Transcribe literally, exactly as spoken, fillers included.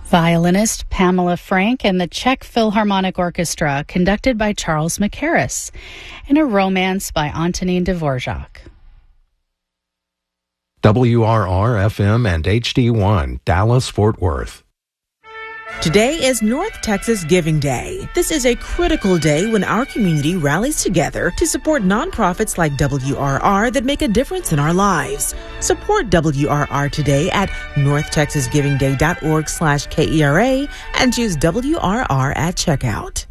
Violinist Pamela Frank and the Czech Philharmonic Orchestra, conducted by Charles Mackerras, and a romance by Antonin Dvorak. W R R F M and H D one, Dallas-Fort Worth. Today is North Texas Giving Day. This is a critical day when our community rallies together to support nonprofits like W R R that make a difference in our lives. Support W R R today at north texas giving day dot org slash K E R A and choose W R R at checkout.